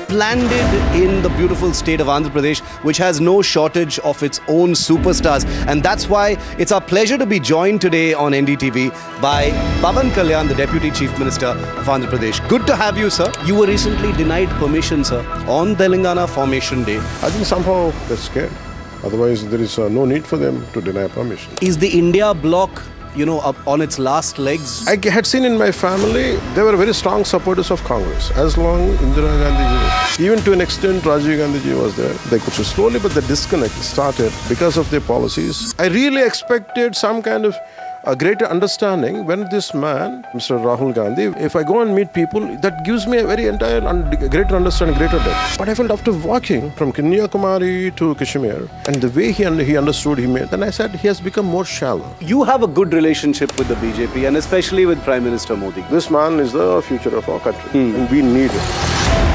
I've landed in the beautiful state of Andhra Pradesh, which has no shortage of its own superstars. And that's why it's our pleasure to be joined today on NDTV by Pawan Kalyan, the Deputy Chief Minister of Andhra Pradesh. Good to have you, sir. You were recently denied permission, sir, on Telangana Formation Day. I think somehow they're scared. Otherwise, there is no need for them to deny permission. Is the India bloc, up on its last legs? I had seen in my family, they were very strong supporters of Congress. As long Indira Gandhi, even to an extent Rajiv Gandhi was there, they could slowly, but the disconnect started because of their policies. I really expected some kind of a greater understanding when this man, Mr. Rahul Gandhi, if I go and meet people, that gives me a very greater understanding, greater depth. But I felt after walking from Kanyakumari to Kashmir, and the way he understood, then I said he has become more shallow. You have a good relationship with the BJP and especially with Prime Minister Modi. This man is the future of our country, and we need it.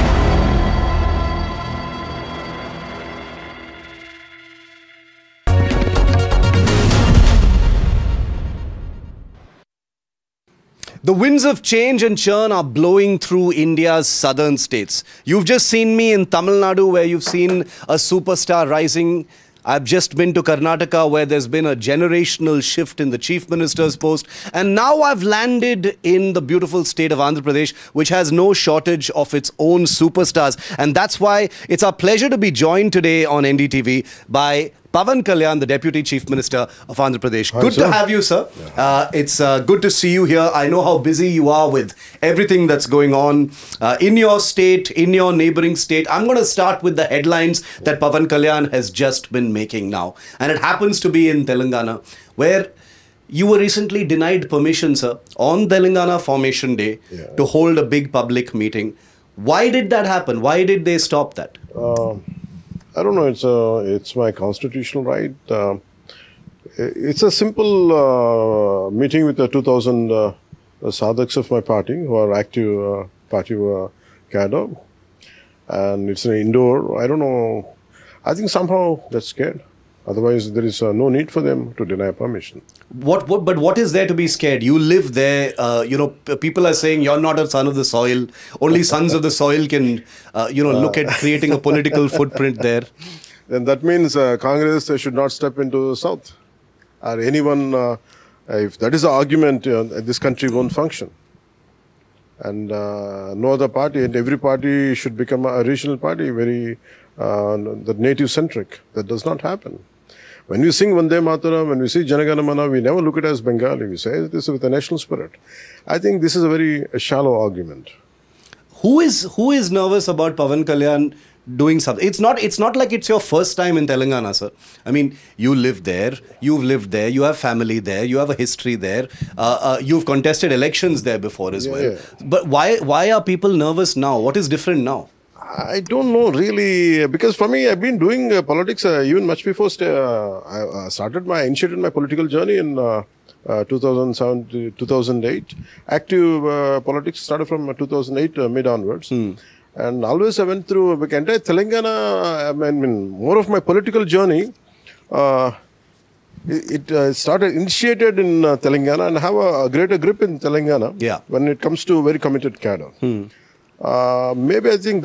The winds of change and churn are blowing through India's southern states. You've just seen me in Tamil Nadu, where you've seen a superstar rising. I've just been to Karnataka, where there's been a generational shift in the Chief Minister's post. And now I've landed in the beautiful state of Andhra Pradesh, which has no shortage of its own superstars. And that's why it's our pleasure to be joined today on NDTV by Pawan Kalyan, the Deputy Chief Minister of Andhra Pradesh. Hi, good sir. to have you, sir. It's good to see you here. I know how busy you are with everything that's going on in your state, in your neighboring state. I'm going to start with the headlines that Pawan Kalyan has just been making now. And it happens to be in Telangana, where you were recently denied permission, sir, on Telangana Formation Day to hold a big public meeting. Why did that happen? Why did they stop that? I don't know. It's my constitutional right. It's a simple meeting with the 2,000 sadhaks of my party who are active party cadre, and it's an indoor. I don't know. I think somehow they're scared. Otherwise, there is no need for them to deny permission. But what is there to be scared? You live there. People are saying you're not a son of the soil. Only sons of the soil can, look at creating a political footprint there. Then that means Congress should not step into the south. Or anyone, if that is the argument, this country won't function. And no other party, and every party should become a regional party, very the native-centric. That does not happen. When we sing Vande Mataram, when we see Jana Gana Mana, we never look at it as Bengali. We say this with a national spirit. I think this is a very shallow argument. Who is nervous about Pawan Kalyan doing something? It's not like it's your first time in Telangana, sir. I mean, you live there, you've lived there, you have family there, you have a history there. You've contested elections there before as well. Yeah. But why are people nervous now? What is different now? I don't know really, because for me, I've been doing politics even much before I initiated my political journey in 2007 to 2008. Active politics started from 2008 mid onwards. And always I went through entire Telangana. I mean, more of my political journey, it initiated in Telangana and have a greater grip in Telangana when it comes to very committed cadre. Maybe I think